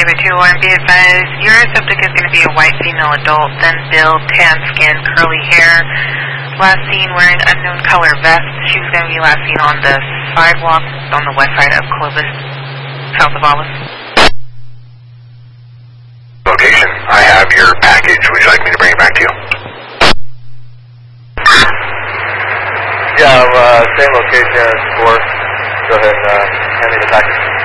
521, be advised, your subject is going to be a white female adult, then build, tan skin, curly hair. Last seen wearing unknown color vest. She was going to be last seen on the sidewalk on the west side of Clovis, south of Olive. Location. I have your package. Would you like me to bring it back to you? Yeah, same location as before. Go ahead and hand me the package.